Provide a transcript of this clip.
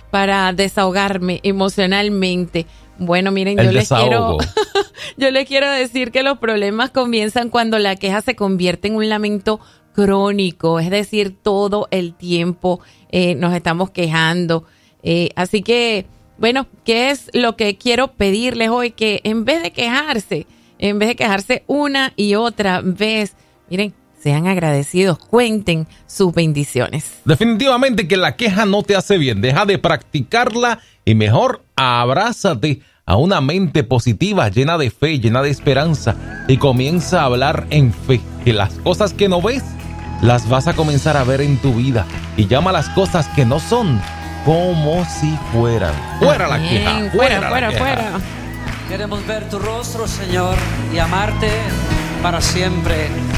para desahogarme emocionalmente. Bueno, miren, El desahogo. yo les quiero decir que los problemas comienzan cuando la queja se convierte en un lamento crónico, es decir, todo el tiempo nos estamos quejando. Así que, bueno, ¿qué es lo que quiero pedirles hoy? Que en vez de quejarse una y otra vez, miren, sean agradecidos, cuenten sus bendiciones. Definitivamente que la queja no te hace bien. Deja de practicarla y mejor abrázate a una mente positiva, llena de fe, llena de esperanza, y comienza a hablar en fe, que las cosas que no ves las vas a comenzar a ver en tu vida, y llama las cosas que no son como si fueran. Fuera la queja, fuera. Queremos ver tu rostro, Señor, y amarte para siempre.